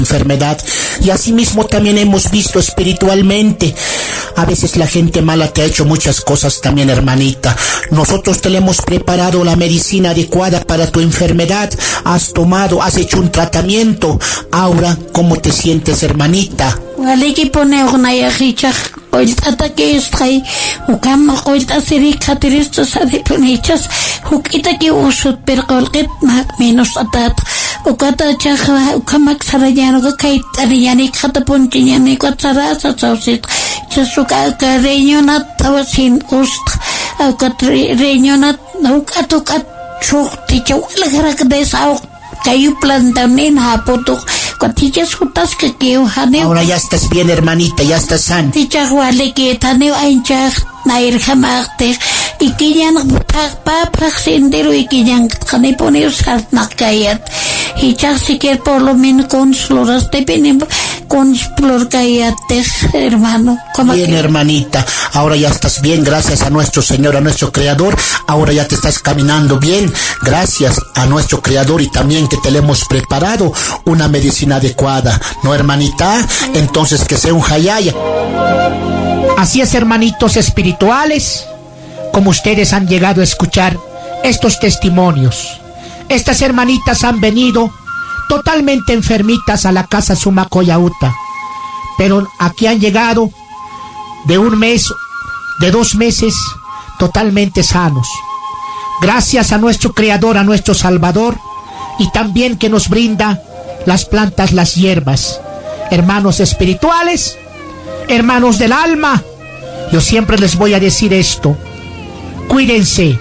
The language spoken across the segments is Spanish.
enfermedad. Y asimismo también hemos visto espiritualmente. A veces la gente mala te ha hecho muchas cosas también, hermanita. Nosotros te le hemos preparado la medicina adecuada para tu enfermedad. Has tomado, has hecho un tratamiento. Ahora, ¿cómo te sientes, hermanita? Waliki pone una yajicha, oiltata que está ukam oilta siri katiristas de ponichas, ukita que usut per colget menos atat, ukata chaja, ukamak sarayano, kait ariani katapunchiani, quatsarasa sausit, chasuka reñonat tawasin ust, ukat reñonat, ukatukat chukti chawala de sao, kayu plantanin hapotuk. Ahora ya estás bien, hermanita, ya estás sana. Nair jamarte y que ya no papas sendero y que ya no pone usar nakayat y ya si que por lo menos con floras te vienen con flor cayate, hermano. Bien, que... hermanita, ahora ya estás bien, gracias a nuestro Señor, a nuestro Creador. Ahora ya te estás caminando bien, gracias a nuestro Creador, y también que te le hemos preparado una medicina adecuada, ¿no, hermanita? Entonces que sea un hayaya. Así es, hermanitos espirituales, como ustedes han llegado a escuchar estos testimonios. Estas hermanitas han venido totalmente enfermitas a la casa Sumacoyauta, pero aquí han llegado de 1 mes, de 2 meses, totalmente sanos. Gracias a nuestro Creador, a nuestro Salvador, y también que nos brinda las plantas, las hierbas. Hermanos espirituales, hermanos del alma, yo siempre les voy a decir esto: cuídense,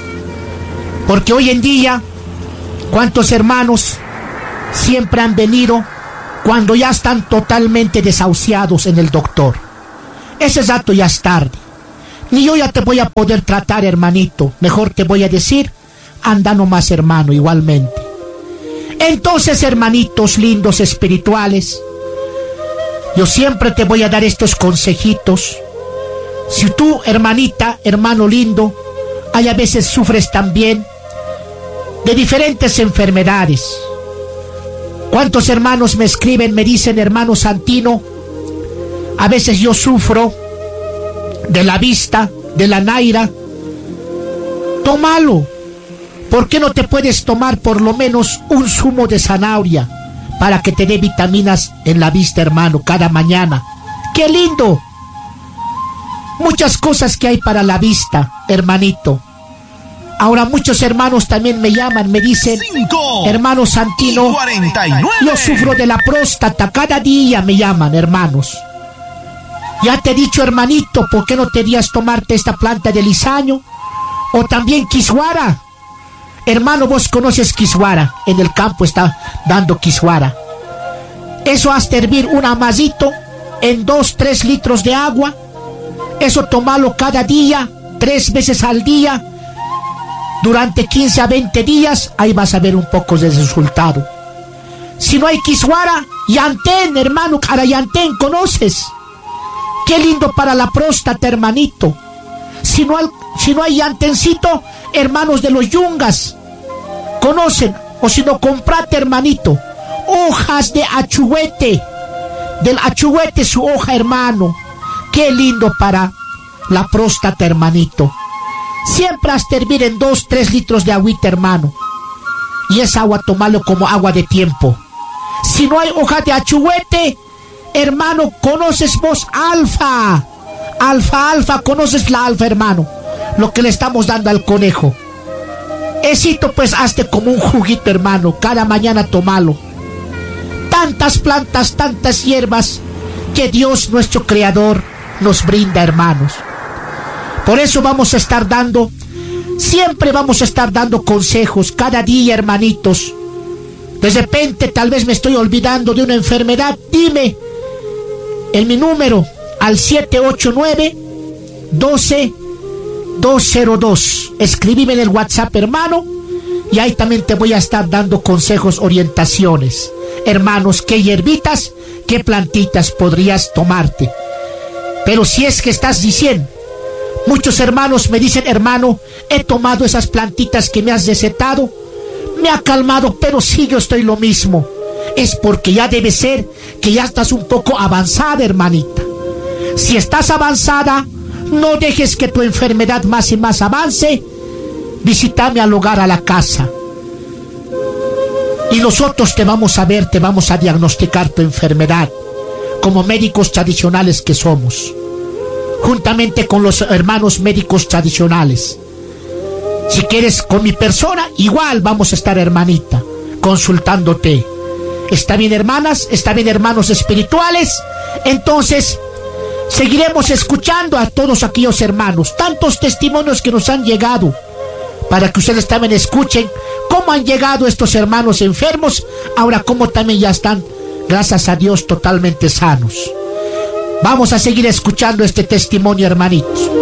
porque hoy en día, ¿cuántos hermanos siempre han venido cuando ya están totalmente desahuciados en el doctor? Ese dato ya es tarde. Ni yo ya te voy a poder tratar, hermanito. Mejor te voy a decir, anda nomás, hermano, igualmente. Entonces, hermanitos lindos espirituales, yo siempre te voy a dar estos consejitos. Si tú, hermanita, hermano lindo, hay a veces sufres también de diferentes enfermedades. ¿Cuántos hermanos me escriben, me dicen, hermano Santino, a veces yo sufro de la vista, de la naira? Tómalo. ¿Por qué no te puedes tomar por lo menos un zumo de zanahoria para que te dé vitaminas en la vista, hermano, cada mañana? ¡Qué lindo! Muchas cosas que hay para la vista, hermanito. Ahora muchos hermanos también me llaman, me dicen, hermano Santino, yo sufro de la próstata, cada día me llaman, hermanos. Ya te he dicho, hermanito, ¿por qué no querías tomarte esta planta de lisaño? O también kiswara. Hermano, vos conoces kiswara, en el campo está dando kiswara. Eso haz hervir un amasito en 2-3 litros de agua. Eso tomalo cada día, 3 veces al día, durante 15 a 20 días, ahí vas a ver un poco de resultado. Si no hay kiswara, yantén, hermano, cara yantén, ¿conoces? Qué lindo para la próstata, hermanito. Si no hay yantencito, hermanos de los yungas, ¿conocen? O si no, comprate, hermanito, hojas de achuete, del achuete su hoja, hermano. Qué lindo para la próstata, hermanito. Siempre haz hervir en 2-3 litros de agüita, hermano. Y esa agua tomalo como agua de tiempo. Si no hay hoja de achuete, hermano, ¿conoces vos alfa? Alfa, ¿conoces la alfa, hermano? Lo que le estamos dando al conejo. Esito, pues, hazte como un juguito, hermano. Cada mañana tomalo. Tantas plantas, tantas hierbas que Dios, nuestro Creador, nos brinda, hermanos. Por eso vamos a estar dando, siempre vamos a estar dando consejos cada día, hermanitos. De repente tal vez me estoy olvidando de una enfermedad, dime en mi número al 789-12-202. Escríbeme en el WhatsApp, hermano, y ahí también te voy a estar dando consejos, orientaciones. Hermanos, qué hierbitas, qué plantitas podrías tomarte. Pero si es que estás diciendo, muchos hermanos me dicen, hermano, he tomado esas plantitas que me has recetado, me ha calmado, pero sí, yo estoy lo mismo. es porque ya debe ser que ya estás un poco avanzada, hermanita. Si estás avanzada, no dejes que tu enfermedad más y más avance. Visítame al hogar, a la casa. Y nosotros te vamos a ver, te vamos a diagnosticar tu enfermedad, como médicos tradicionales que somos, juntamente con los hermanos médicos tradicionales. Si quieres con mi persona, igual vamos a estar, hermanita, consultándote. ¿Está bien, hermanas? ¿Está bien, hermanos espirituales? Entonces, seguiremos escuchando a todos aquellos hermanos, tantos testimonios que nos han llegado, para que ustedes también escuchen cómo han llegado estos hermanos enfermos, ahora cómo también ya están, gracias a Dios, totalmente sanos. Vamos a seguir escuchando este testimonio, hermanitos.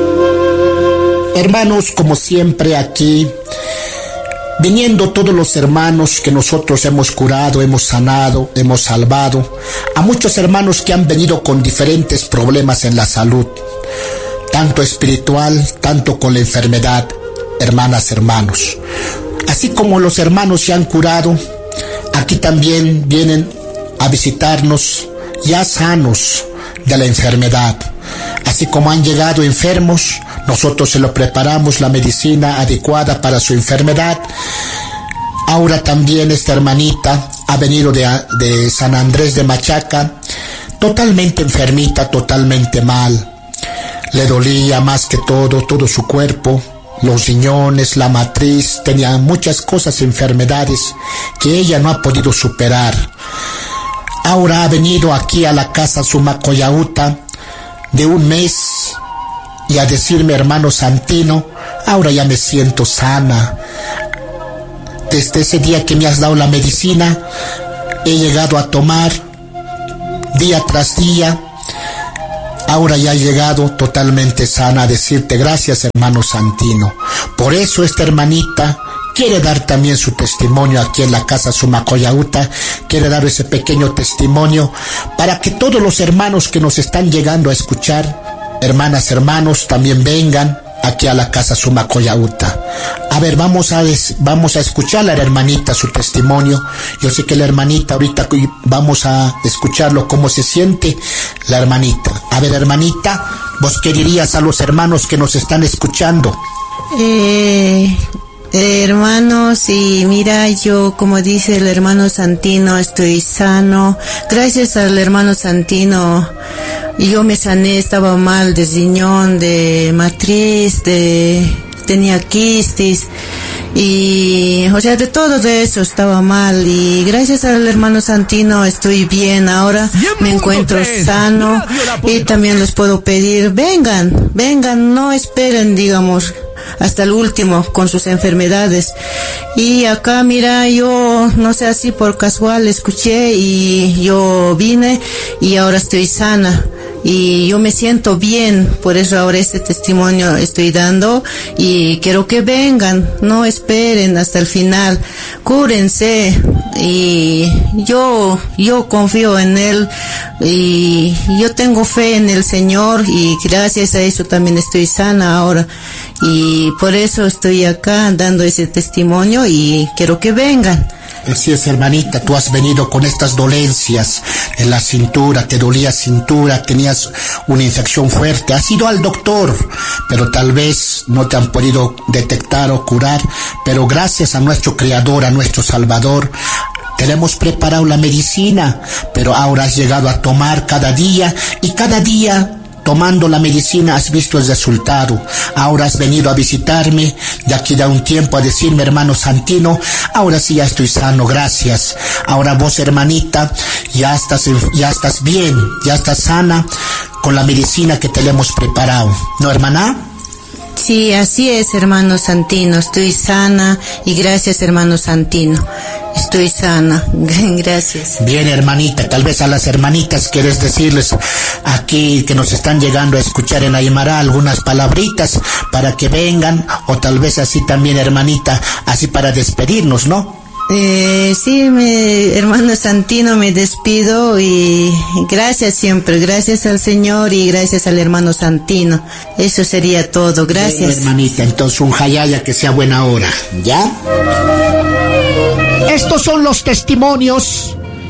Hermanos, como siempre aquí, viniendo todos los hermanos que nosotros hemos curado, hemos sanado, hemos salvado, a muchos hermanos que han venido con diferentes problemas en la salud, tanto espiritual, tanto con la enfermedad, hermanas, hermanos. Así como los hermanos se han curado, aquí también vienen a visitarnos ya sanos de la enfermedad. Así como han llegado enfermos, nosotros se lo preparamos la medicina adecuada para su enfermedad. Ahora también esta hermanita ha venido de San Andrés de Machaca, totalmente enfermita, totalmente mal. Le dolía más que todo su cuerpo, los riñones, la matriz, tenía muchas cosas, enfermedades que ella no ha podido superar. Ahora ha venido aquí a la casa Sumacoyauta de un mes y a decirme, hermano Santino, ahora ya me siento sana. Desde ese día que me has dado la medicina, he llegado a tomar día tras día. Ahora ya he llegado totalmente sana a decirte gracias, hermano Santino. Por eso esta hermanita quiere dar también su testimonio aquí en la casa Sumacoyauta, quiere dar ese pequeño testimonio para que todos los hermanos que nos están llegando a escuchar, hermanas, hermanos, también vengan aquí a la casa Sumacoyauta. A ver, vamos a escuchar a la hermanita su testimonio. Yo sé que la hermanita ahorita vamos a escucharlo cómo se siente la hermanita. A ver, hermanita, ¿vos qué dirías a los hermanos que nos están escuchando? Hermanos, y mira, yo, como dice el hermano Santino, estoy sano. Gracias al hermano Santino, yo me sané, estaba mal de riñón, de matriz, tenía quistis, y, o sea, de todo de eso estaba mal, y gracias al hermano Santino estoy bien ahora, me encuentro sano, y también les puedo pedir, vengan, no esperen, digamos, hasta el último con sus enfermedades. Y acá, mira, yo no sé, así por casual escuché y yo vine y ahora estoy sana y yo me siento bien, por eso ahora este testimonio estoy dando y quiero que vengan, no esperen hasta el final, cúrense, y yo confío en Él y yo tengo fe en el Señor y gracias a eso también estoy sana ahora. Y por eso estoy acá dando ese testimonio y quiero que vengan. Así es, hermanita, tú has venido con estas dolencias en la cintura, te dolía cintura, tenías una infección fuerte, has ido al doctor, pero tal vez no te han podido detectar o curar, pero gracias a nuestro Creador, a nuestro Salvador, te le hemos preparado la medicina, pero ahora has llegado a tomar cada día y cada día tomando la medicina has visto el resultado. Ahora has venido a visitarme de aquí de un tiempo a decirme, hermano Santino, ahora sí ya estoy sano, gracias. Ahora vos, hermanita, ya estás bien, ya estás sana con la medicina que te le hemos preparado, ¿no, hermana? Sí, así es, hermano Santino, estoy sana y gracias, hermano Santino, estoy sana, gracias. Bien, hermanita, tal vez a las hermanitas quieres decirles aquí que nos están llegando a escuchar en Aymara algunas palabritas para que vengan, o tal vez así también, hermanita, así para despedirnos, ¿no? Sí, hermano Santino, me despido y gracias siempre, gracias al Señor y gracias al hermano Santino. Eso sería todo, gracias. Bien, hermanita, entonces un jayaya que sea buena hora, ¿ya? Estos son los testimonios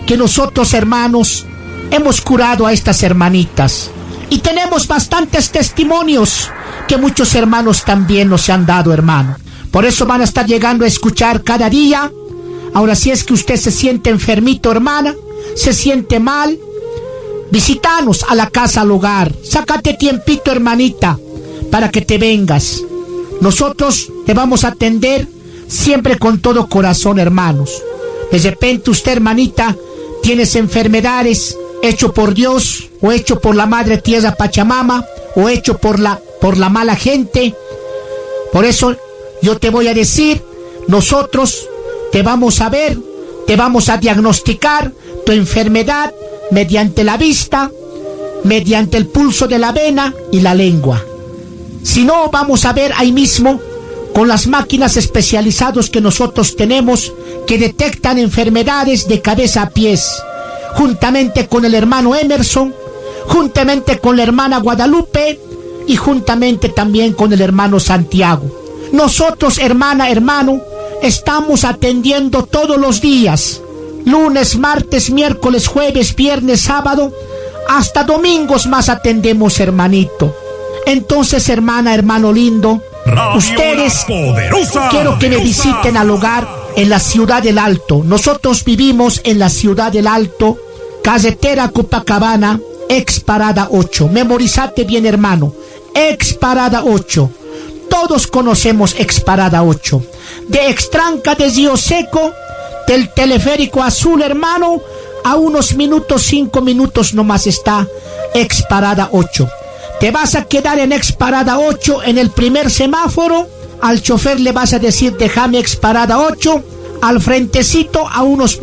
que nosotros, hermanos, hemos curado a estas hermanitas. Y tenemos bastantes testimonios que muchos hermanos también nos han dado, hermano. Por eso van a estar llegando a escuchar cada día. Ahora, si es que usted se siente enfermito, hermana, se siente mal, visítanos a la casa, al hogar. Sácate tiempito, hermanita, para que te vengas. Nosotros te vamos a atender siempre con todo corazón, hermanos. De repente usted, hermanita, tienes enfermedades hecho por Dios, o hecho por la Madre Tierra Pachamama, o hecho por la mala gente. Por eso yo te voy a decir, nosotros te vamos a ver, te vamos a diagnosticar tu enfermedad mediante la vista, mediante el pulso de la vena y la lengua. Si no, vamos a ver ahí mismo con las máquinas especializadas que nosotros tenemos, que detectan enfermedades de cabeza a pies, juntamente con el hermano Emerson, juntamente con la hermana Guadalupe y juntamente también con el hermano Santiago. Nosotros, hermana, hermano, estamos atendiendo todos los días, lunes, martes, miércoles, jueves, viernes, sábado, hasta domingos más atendemos, hermanito. Entonces, hermana, hermano lindo, ustedes quiero que me visiten al hogar en la Ciudad del Alto. Nosotros vivimos en la Ciudad del Alto, carretera Copacabana, ex parada 8. Memorizate bien, hermano, ex parada 8. Todos conocemos ex parada 8. De Extranca de Río Seco, del teleférico azul, hermano, a unos minutos, 5 minutos nomás está ex parada 8. Te vas a quedar en ex parada 8 en el primer semáforo. Al chofer le vas a decir, déjame ex parada 8. Al frentecito, a unos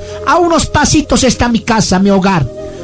pasitos está mi casa, mi hogar.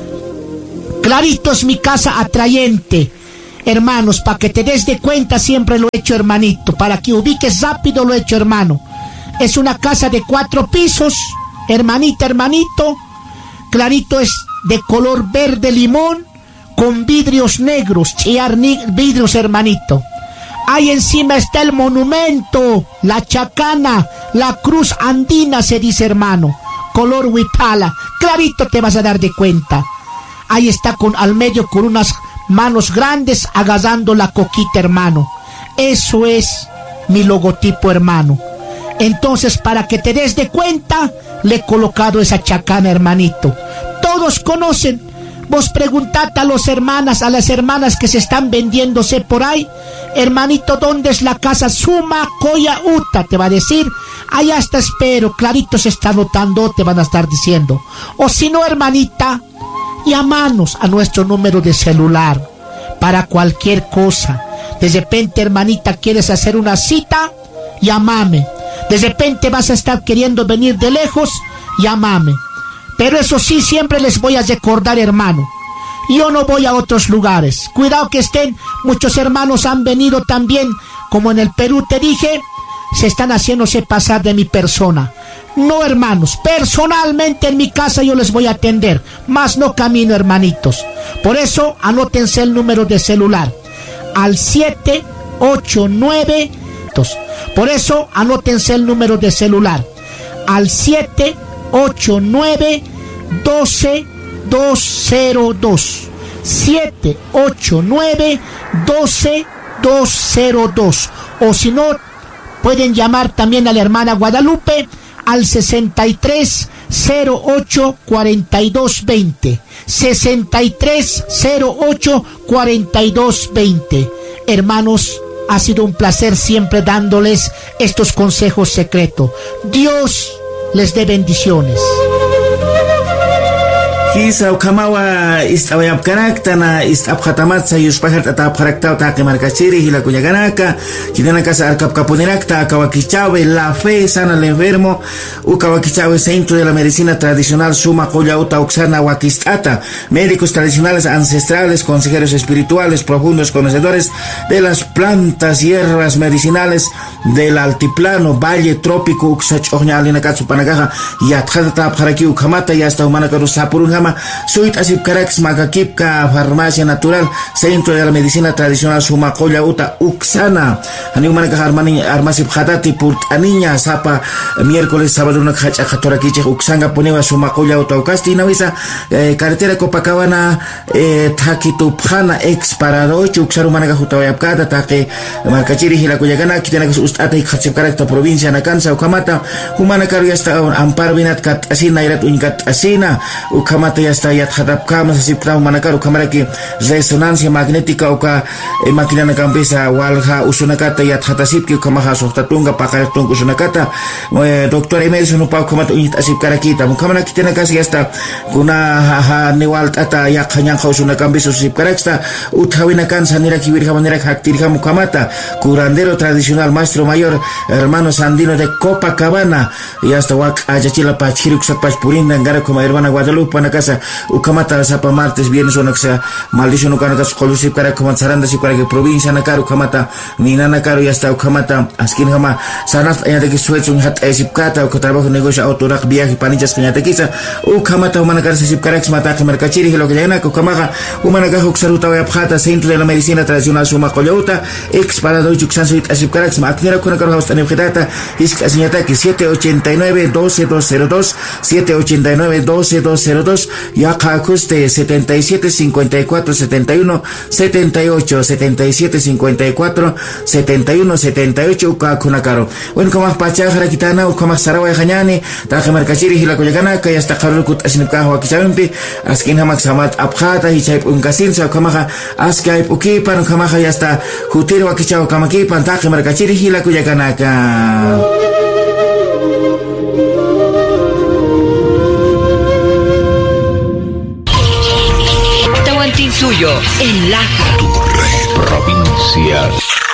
Clarito es mi casa, atrayente. Hermanos, para que te des de cuenta, siempre lo he hecho, hermanito. Para que ubiques rápido, lo he hecho, hermano. Es una casa de 4 pisos, hermanita, hermanito. Clarito es de color verde limón, con vidrios negros, vidrios, hermanito. Ahí encima está el monumento, la chacana, la cruz andina, se dice, hermano, color huipala. Clarito te vas a dar de cuenta. Ahí está al medio con unas manos grandes agarrando la coquita, hermano. Eso es mi logotipo, hermano. Entonces, para que te des de cuenta, le he colocado esa chacana, hermanito. Todos conocen. Vos preguntate a las hermanas que se están vendiéndose por ahí, hermanito, ¿dónde es la casa? Suma Coya Uta, te va a decir. Allá está, espero, clarito se está notando, te van a estar diciendo. O si no, hermanita, llámanos a nuestro número de celular para cualquier cosa. De repente, hermanita, quieres hacer una cita, llámame. De repente vas a estar queriendo venir de lejos, llámame. Pero eso sí, siempre les voy a recordar, hermano, yo no voy a otros lugares. Cuidado que muchos hermanos han venido también, como en el Perú te dije, se están haciéndose pasar de mi persona. No, hermanos, personalmente en mi casa yo les voy a atender, más no camino, hermanitos. Por eso, anótense el número de celular, al 789. Por eso, anótense el número de celular, al 789-12-202. 789-12-202. O si no, pueden llamar también a la hermana Guadalupe al 6308-4220. 6308-4220. Hermanos, ha sido un placer siempre dándoles estos consejos secretos. Dios les dé bendiciones. Kisa ukamawa istawayapkanakta istapkhatamatsa yuspajart atapkharakta taqimarkachiri hilakuñakanaka chinanakasa arkapkapunerakta akawakichawe la fe sana al enfermo ukawakichawe centro de la medicina tradicional Suma Collauta Uxana Wakistata, médicos tradicionales ancestrales, consejeros espirituales, profundos conocedores de las plantas, hierbas medicinales del altiplano, valle, trópico, Uxachognalinakatsu Panagaja, Yatkata Tapharaki Ukamata y hasta Humanakaru Sapurunjama hama suit asip karax makakipka farmacia natural centro de la medicina tradicional Sumacolla uta uksana ani mana ka armasip khatati purt aniña sapa miércoles sábado una khacha khatora kiche uksanga ponewa Sumacolla uta ukasti nawisa carretera Copacabana thakitu phana ex parado uksaru mana ka jutawayapkata taqe markachiri hila kuyagana kitana ka ustata khatsip karakta provincia na kansa ukamata humana karu yasta ampar binat kat asina irat unkat asina ukamata yasta yat khatap kama sipta humana karu kamara ki resonancia magnética uka makina na kampesa walha usunakata yat khatasip ki kamaha sohtatunga pakaratung usunakata doctor emerson upa ukamata unit asip karakita mukamana kitana kasi yasta kuna ha niwal tata yak hanyang usunakambesa sip karaksta uthawina kansa nira kiwirha manera haktirha mukamata curandero tradicional maestro mayor hermano Sandino de Copacabana y hasta wak ayachila pachiruk sapach purinda ngara como hermana Guadalupe na casa ukamata sapa martes viernes onaksa maldición ukana kas kolusip kara como saranda sip kara que provincia na karu ukamata nina na karu y hasta ukamata askin hama sanat ayate que suecho un hat sip kata o trabajo negocio autorak viaje panichas kanyate kisa ukamata humana kara sip kara mata mercachiri lo que yana ukamaga humana ka uksaruta wa phata centro de la medicina tradicional Sumacolla uta ex parado chuksan suit asip kara aknera kuna karu hausta nebjeta Isca señata que 789-12202 789-12202 Yaqa Custe 77-54-71 78 77-54-71 78 Uka Kunakaro. Bueno, como más pachajara kitana o como sarawa hañani taje markachiri hila kuyagana que hasta karukut asinipka wa kichampi askin hamak samat abkhata hichayp unkasin sa kamaha askayp ukipan kamaha hasta hutir wa kichaw kamakipan taje markachiri hila kuyagana ka Tahuantinsuyo en la provincia.